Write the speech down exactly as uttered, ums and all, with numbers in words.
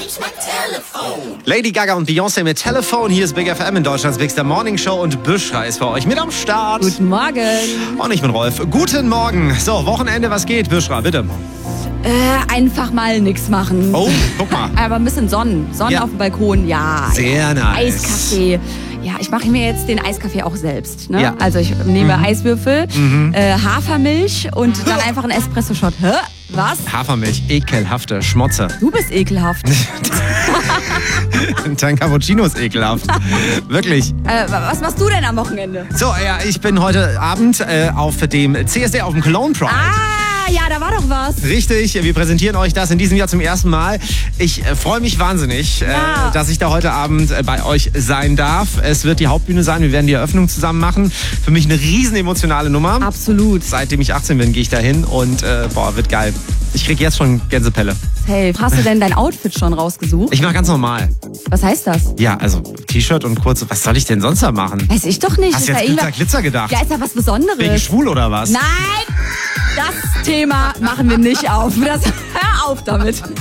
Lady Gaga und Beyoncé mit Telefon. Hier ist Big F M in Deutschlands Bigster Morning Show und Büschra ist für euch mit am Start. Guten Morgen. Und ich bin Rolf. Guten Morgen. So, Wochenende, was geht? Büschra, bitte. Äh, einfach mal nix machen. Oh, guck mal. Aber ein bisschen Sonnen. Sonnen Ja. auf dem Balkon, ja. Sehr nice. Eiskaffee. Ja, ich mache mir jetzt den Eiskaffee auch selbst. Ne? Ja. Also ich nehme Eiswürfel, äh, Hafermilch und dann einfach einen Espresso-Shot. Hä? Was? Hafermilch, ekelhafte Schmotze. Du bist ekelhaft. Dein Cappuccino ist ekelhaft. Wirklich. äh, was machst du denn am Wochenende? So, ja, ich bin heute Abend äh, auf dem C S D, auf dem Cologne Pride. Ah, ja, da war doch was. Richtig, wir präsentieren euch das in diesem Jahr zum ersten Mal. Ich äh, freue mich wahnsinnig, Ja. äh, dass ich da heute Abend äh, bei euch sein darf. Es wird die Hauptbühne sein, wir werden die Eröffnung zusammen machen. Für mich eine riesen emotionale Nummer. Absolut. Seitdem ich achtzehn bin, gehe ich da hin und äh, boah, wird geil. Ich krieg jetzt schon Gänsepelle. Hey, hast du denn dein Outfit schon rausgesucht? Ich mache ganz normal. Was heißt das? Ja, also T-Shirt und kurze, was soll ich denn sonst da machen? Weiß ich doch nicht. Hast Ist du da jetzt Glitzer, irgendwas- Glitzer gedacht? Ja, ist da was Besonderes? Bin ich schwul oder was? Nein, das Thema machen wir nicht auf. Das, hör auf damit.